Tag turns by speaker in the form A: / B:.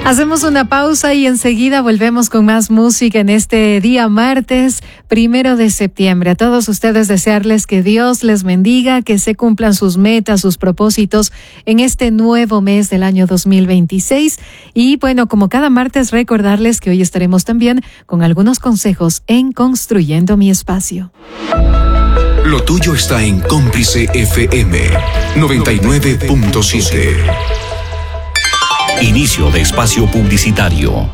A: Hacemos una pausa y enseguida volvemos con más música en este día martes 1 de septiembre. A todos ustedes desearles que Dios les bendiga, que se cumplan sus metas, sus propósitos en este nuevo mes del año 2026. Y bueno, como cada martes, recordarles que hoy estaremos también con algunos consejos en Construyendo mi Espacio.
B: Lo tuyo está en Cómplice FM 99.7. Inicio de espacio publicitario.